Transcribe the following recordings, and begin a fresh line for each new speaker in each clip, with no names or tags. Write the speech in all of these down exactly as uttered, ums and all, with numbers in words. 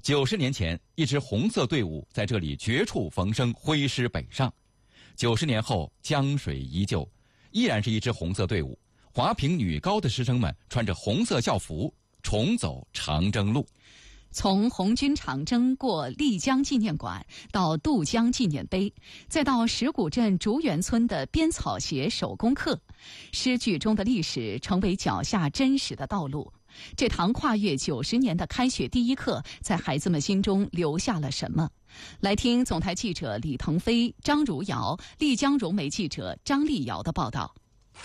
九十年前，一支红色队伍在这里绝处逢生，挥师北上。九十年后，江水依旧，依然是一支红色队伍。华坪女高的师生们穿着红色校服，重走长征路。
从红军长征过丽江纪念馆到渡江纪念碑，再到石鼓镇竹园村的编草鞋手工课，诗句中的历史成为脚下真实的道路。这堂跨越九十年的开学第一课，在孩子们心中留下了什么？来听总台记者李腾飞、张如瑶、丽江融媒记者张丽瑶的报道。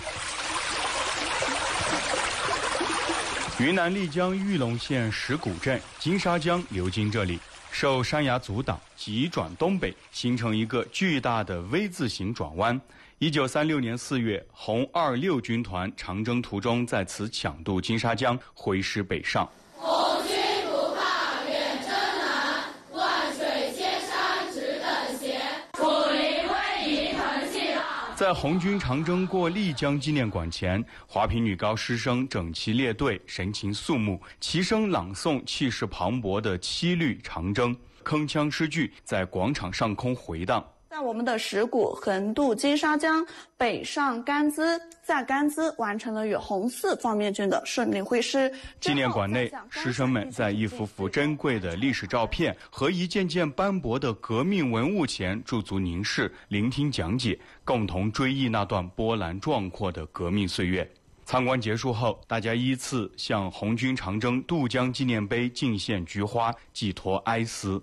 云南丽江玉龙县石鼓镇金沙江流经这里，受山崖阻挡，急转东北，形成一个巨大的 V 字形转弯。一九三六年四月，红二六军团长征途中在此抢渡金沙江，挥师北上。
红军不怕远征难，万水千山只等闲。楚林逶迤腾气浪。
在红军长征过丽江纪念馆前，华坪女高师生整齐列队，神情肃穆，齐声朗诵气势磅礴的七律长征，铿锵诗句在广场上空回荡。
在我们的石鼓横渡金沙江，北上甘孜，在甘孜完成了与红四方面军的顺利会师。
纪念馆内，师生们在一幅幅珍贵的历史照片和一件件斑驳的革命文物前驻足凝视，聆听讲解，共同追忆那段波澜壮阔的革命岁月。参观结束后，大家依次向红军长征渡江纪念碑敬献菊花，寄托哀思。